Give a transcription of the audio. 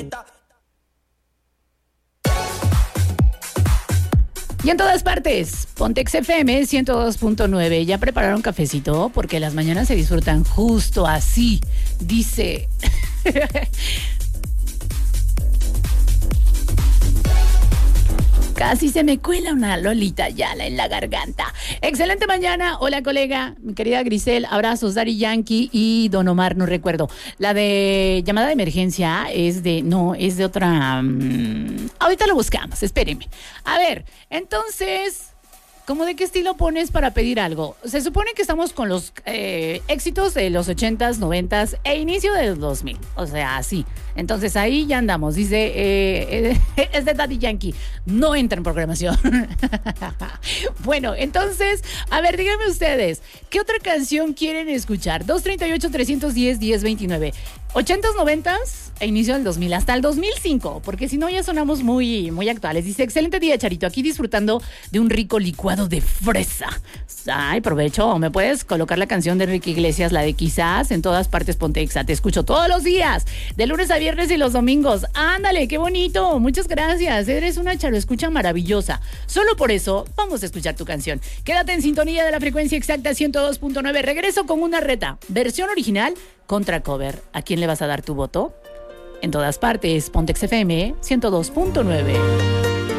Y en todas partes, Pontex FM 102.9. ¿Ya prepararon cafecito? Porque las mañanas se disfrutan justo así, dice. Casi se me cuela una Lolita Ayala en la garganta. Excelente mañana. Hola, colega. Mi querida Grisel, abrazos. Daddy Yankee y Don Omar, no recuerdo. La de llamada de emergencia es de otra. Ahorita lo buscamos, espérenme. A ver, entonces, ¿cómo de qué estilo pones para pedir algo? Se supone que estamos con los éxitos de los 80s, 90s e inicio del 2000. O sea, así. Entonces ahí ya andamos. Dice, es de Daddy Yankee. No entra en programación. Bueno, entonces, a ver, díganme ustedes, ¿qué otra canción quieren escuchar? 238-310-1029. 80s, 90s e inicio del 2000, hasta el 2005, porque si no ya sonamos muy, muy actuales. Dice, excelente día, Charito, aquí disfrutando de un rico licuado de fresa. Ay, provecho, ¿me puedes colocar la canción de Enrique Iglesias, la de Quizás? En todas partes Pontexa, te escucho todos los días, de lunes a viernes y los domingos. Ándale, qué bonito, muchas gracias, eres una charoescucha maravillosa. Solo por eso vamos a escuchar tu canción. Quédate en sintonía de la frecuencia exacta 102.9. Regreso con una reta, versión original contra cover. ¿A quién le vas a dar tu voto? En todas partes, Pontex FM 102.9.